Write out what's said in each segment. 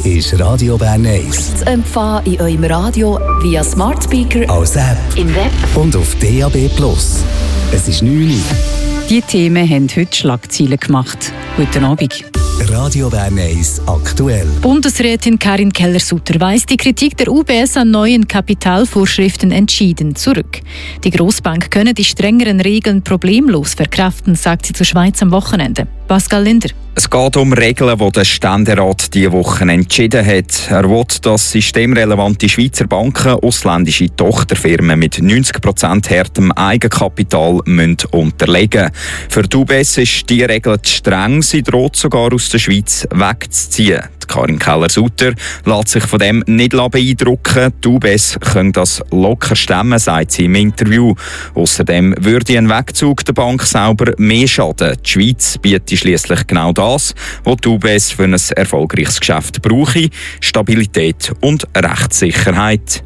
ist Radio Bern 1. Zu empfangen in eurem Radio via Smart Speaker, als App im Web und auf DAB+. Es ist 9 Uhr. Die Themen haben heute Schlagzeilen gemacht. Guten Abend. Radio Bern 1 aktuell. Bundesrätin Karin Keller-Sutter weist die Kritik der UBS an neuen Kapitalvorschriften entschieden zurück. Die Grossbank könne die strengeren Regeln problemlos verkraften, sagt sie zur Schweiz am Wochenende. Pascal Linder. Es geht um Regeln, die der Ständerat diese Woche entschieden hat. Er will, dass systemrelevante Schweizer Banken ausländische Tochterfirmen mit 90% härtem Eigenkapital unterlegen müssen. Für die UBS ist diese Regel zu streng. Sie droht sogar aus der Schweiz wegzuziehen. Karin Keller-Sutter lässt sich von dem nicht beeindrucken. Die UBS können das locker stemmen, sagt sie im Interview. Außerdem würde ein Wegzug der Bank selber mehr schaden. Die Schweiz bietet schliesslich genau das, was die UBS für ein erfolgreiches Geschäft brauche: Stabilität und Rechtssicherheit.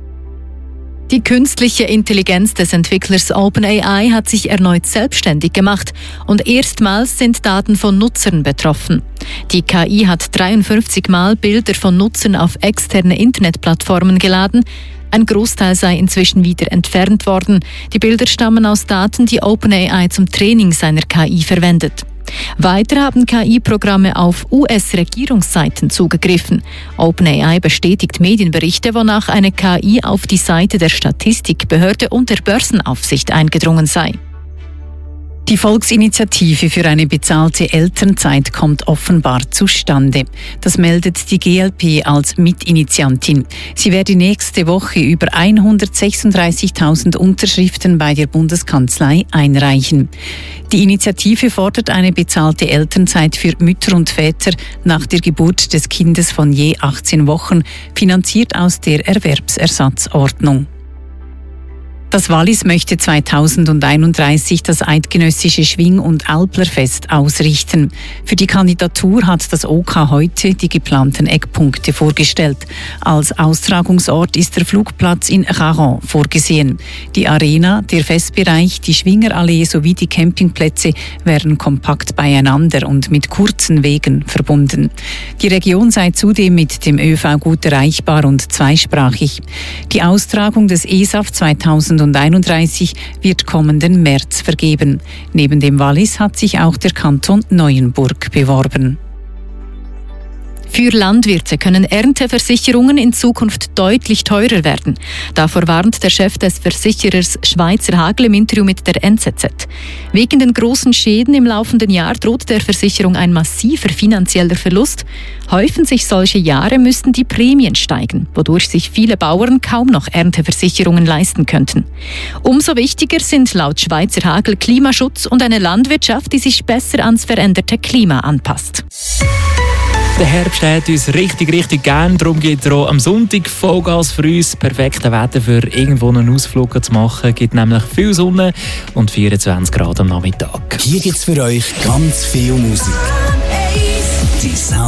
Die künstliche Intelligenz des Entwicklers OpenAI hat sich erneut selbstständig gemacht und erstmals sind Daten von Nutzern betroffen. Die KI hat 53 Mal Bilder von Nutzern auf externe Internetplattformen geladen. Ein Großteil sei inzwischen wieder entfernt worden. Die Bilder stammen aus Daten, die OpenAI zum Training seiner KI verwendet. Weiter haben KI-Programme auf US-Regierungsseiten zugegriffen. OpenAI bestätigt Medienberichte, wonach eine KI auf die Seite der Statistikbehörde und der Börsenaufsicht eingedrungen sei. Die Volksinitiative für eine bezahlte Elternzeit kommt offenbar zustande. Das meldet die GLP als Mitinitiantin. Sie werde nächste Woche über 136.000 Unterschriften bei der Bundeskanzlei einreichen. Die Initiative fordert eine bezahlte Elternzeit für Mütter und Väter nach der Geburt des Kindes von je 18 Wochen, finanziert aus der Erwerbsersatzordnung. Das Wallis möchte 2031 das eidgenössische Schwing- und Alplerfest ausrichten. Für die Kandidatur hat das OK heute die geplanten Eckpunkte vorgestellt. Als Austragungsort ist der Flugplatz in Charon vorgesehen. Die Arena, der Festbereich, die Schwingerallee sowie die Campingplätze wären kompakt beieinander und mit kurzen Wegen verbunden. Die Region sei zudem mit dem ÖV gut erreichbar und zweisprachig. Die Austragung des ESAF 2031 wird kommenden März vergeben. Neben dem Wallis hat sich auch der Kanton Neuenburg beworben. Für Landwirte können Ernteversicherungen in Zukunft deutlich teurer werden. Davor warnt der Chef des Versicherers Schweizer Hagel im Interview mit der NZZ. Wegen den großen Schäden im laufenden Jahr droht der Versicherung ein massiver finanzieller Verlust. Häufen sich solche Jahre, müssten die Prämien steigen, wodurch sich viele Bauern kaum noch Ernteversicherungen leisten könnten. Umso wichtiger sind laut Schweizer Hagel Klimaschutz und eine Landwirtschaft, die sich besser ans veränderte Klima anpasst. Der Herbst hat uns richtig gern. Darum gibt es auch am Sonntag Vollgas für uns. Perfekte Wetter für irgendwo einen Ausflug zu machen. Es gibt nämlich viel Sonne und 24 Grad am Nachmittag. Hier gibt es für euch ganz viel Musik. Die